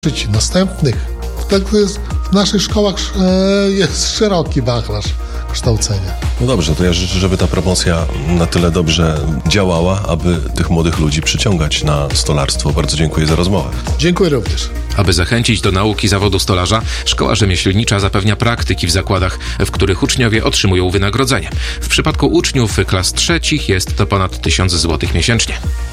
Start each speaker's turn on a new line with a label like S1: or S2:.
S1: następnych. Tak jest, w naszych szkołach jest szeroki wachlarz kształcenia.
S2: No dobrze, to ja życzę, żeby ta promocja na tyle dobrze działała, aby tych młodych ludzi przyciągać na stolarstwo. Bardzo dziękuję za rozmowę.
S1: Dziękuję również.
S3: Aby zachęcić do nauki zawodu stolarza, Szkoła Rzemieślnicza zapewnia praktyki w zakładach, w których uczniowie otrzymują wynagrodzenie. W przypadku uczniów klas trzecich jest to ponad 1000 zł miesięcznie.